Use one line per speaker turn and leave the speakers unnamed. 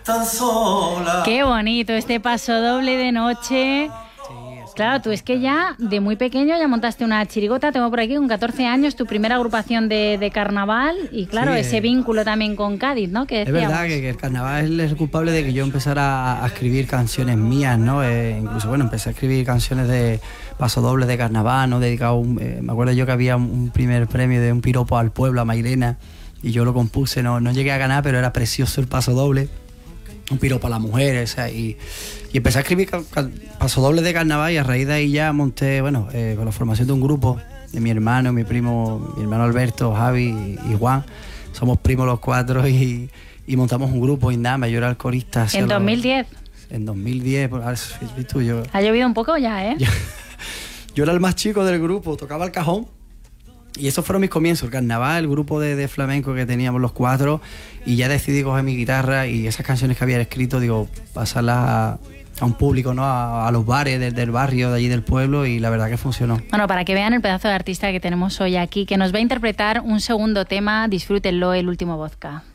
tan sola.
Qué bonito este paso doble de noche. Claro, tú es que ya de muy pequeño ya montaste una chirigota, tengo por aquí con 14 años tu primera agrupación de carnaval y claro,
Sí,
ese vínculo también con Cádiz, ¿no? Que
es
decíamos.
verdad que el carnaval es el culpable de que yo empezara a escribir canciones mías, ¿no? Incluso, bueno, empecé a escribir canciones de pasodobles de carnaval, ¿no? Dedicado me acuerdo yo que había un primer premio de un piropo al pueblo, a Mairena, y yo lo compuse, no llegué a ganar, pero era precioso el pasodoble. Un piropo a las mujeres, o sea, y empecé a escribir pasodobles de carnaval y a raíz de ahí ya monté, bueno, con la formación de un grupo de mi hermano, mi hermano Alberto, Javi y Juan, somos primos los cuatro y montamos un grupo Indama, yo era el corista.
¿En 2010?
En 2010, pues, a ver, tú, yo...
Ha llovido un poco ya, ¿eh?
Yo era el más chico del grupo, tocaba el cajón. Y esos fueron mis comienzos, el carnaval, el grupo de flamenco que teníamos los cuatro, y ya decidí coger mi guitarra y esas canciones que había escrito, digo, pasarlas a un público, ¿no? A los bares del barrio, de allí del pueblo, y la verdad que funcionó.
Bueno, para que vean el pedazo de artista que tenemos hoy aquí, que nos va a interpretar un segundo tema, disfrútenlo, El último vodka.